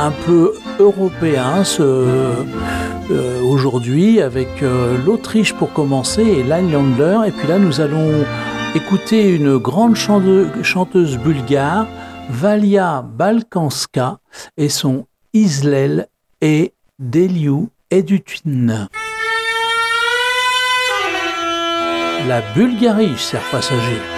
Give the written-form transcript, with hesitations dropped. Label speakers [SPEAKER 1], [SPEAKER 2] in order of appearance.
[SPEAKER 1] un peu européen aujourd'hui avec l'Autriche pour commencer et l'Highlander. Et puis là, nous allons écouter une grande chanteuse bulgare, Valia Balkanska, et son Izlel et Deliu Edutin. La Bulgarie, chers passagers.